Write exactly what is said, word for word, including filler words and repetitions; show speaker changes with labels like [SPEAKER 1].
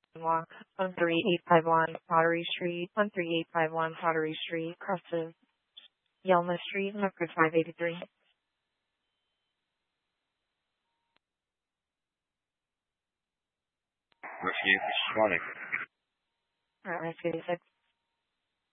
[SPEAKER 1] Walk, one three eight five one Pottery Street, one three eight five one Pottery Street, across the Yelma Street, number five eighty-three.
[SPEAKER 2] Rescue, responding.
[SPEAKER 1] Alright, Rescue eighty-six.